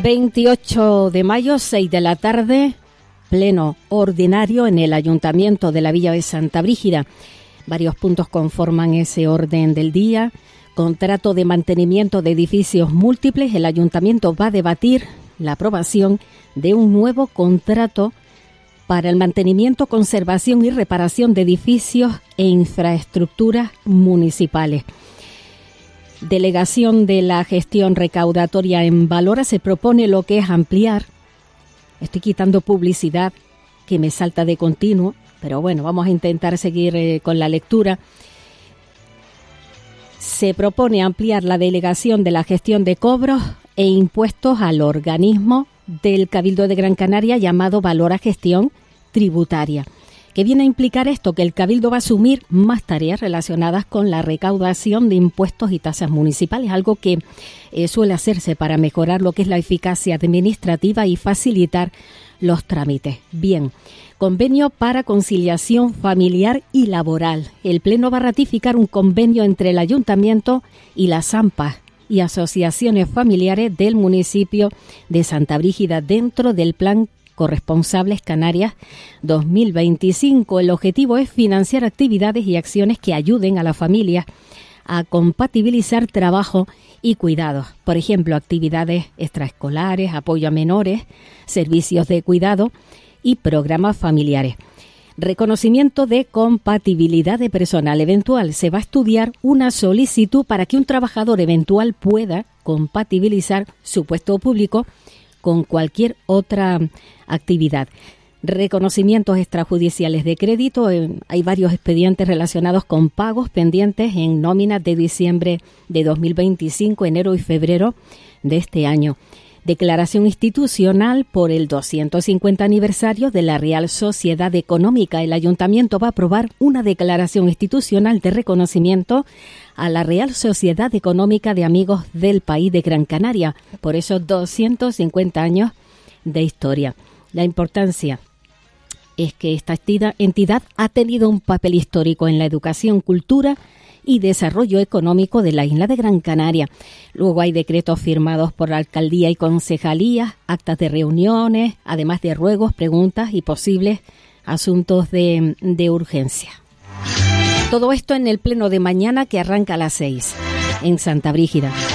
28 de mayo, 6 de la tarde, pleno ordinario en el Ayuntamiento de la Villa de Santa Brígida. Varios puntos conforman ese orden del día. Contrato de mantenimiento de edificios múltiples. El Ayuntamiento va a debatir la aprobación de un nuevo contrato para el mantenimiento, conservación y reparación de edificios e infraestructuras municipales. Delegación de la gestión recaudatoria en Valora se propone lo que es ampliar. Estoy quitando publicidad que me salta de continuo, pero bueno, vamos a intentar seguir con la lectura. Se propone ampliar la delegación de la gestión de cobros e impuestos al organismo del Cabildo de Gran Canaria llamado Valora Gestión Tributaria. ¿Qué viene a implicar esto? Que el Cabildo va a asumir más tareas relacionadas con la recaudación de impuestos y tasas municipales, algo que suele hacerse para mejorar lo que es la eficacia administrativa y facilitar los trámites. Bien, convenio para conciliación familiar y laboral. El Pleno va a ratificar un convenio entre el Ayuntamiento y las AMPA y asociaciones familiares del municipio de Santa Brígida dentro del Plan Corresponsables Canarias 2025. El objetivo es financiar actividades y acciones que ayuden a las familias a compatibilizar trabajo y cuidados. Por ejemplo, actividades extraescolares, apoyo a menores, servicios de cuidado y programas familiares. Reconocimiento de compatibilidad de personal eventual. Se va a estudiar una solicitud para que un trabajador eventual pueda compatibilizar su puesto público con cualquier otra actividad. Reconocimientos extrajudiciales de crédito. Hay varios expedientes relacionados con pagos pendientes en nóminas de diciembre de 2025, enero y febrero de este año. Declaración institucional por el 250 aniversario de la Real Sociedad Económica. El Ayuntamiento va a aprobar una declaración institucional de reconocimiento a la Real Sociedad Económica de Amigos del País de Gran Canaria por esos 250 años de historia. La importancia es que esta entidad ha tenido un papel histórico en la educación, cultura y desarrollo económico de la isla de Gran Canaria. Luego hay decretos firmados por la alcaldía y concejalías, actas de reuniones, además de ruegos, preguntas y posibles asuntos de urgencia. Todo esto en el pleno de mañana que arranca a las 6 en Santa Brígida.